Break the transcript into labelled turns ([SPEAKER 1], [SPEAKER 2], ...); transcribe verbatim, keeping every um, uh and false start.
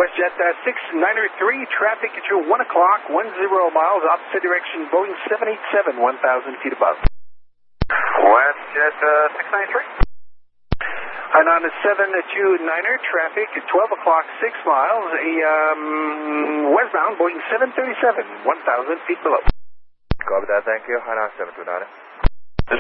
[SPEAKER 1] WestJet uh, six niner three, traffic at your one o'clock, one zero miles, opposite direction, Boeing seven eighty-seven, one thousand feet above.
[SPEAKER 2] WestJet uh, six nine three.
[SPEAKER 1] And on the seven two niner, traffic at twelve o'clock, six miles, a um, westbound, Boeing seven thirty-seven, one thousand feet below.
[SPEAKER 2] Copy that, thank you. Hana seven two niner.